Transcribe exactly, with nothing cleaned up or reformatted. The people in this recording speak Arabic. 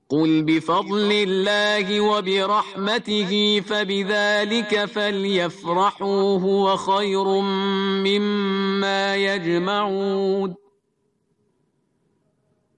قل بفضل الله وبرحمته فبذلك فليفرحوا هو خير مما يجمعون